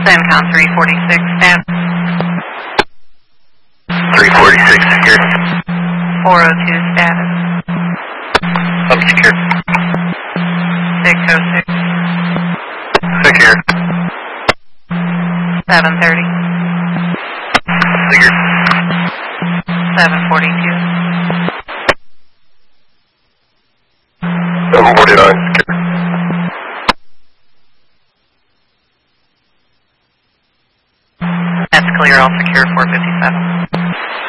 CENTCOM 346, status. 346 secure. 402 status. Secure. 606. Secure. 730. Secure. 742. 749 secure. That's clear, all secure 457.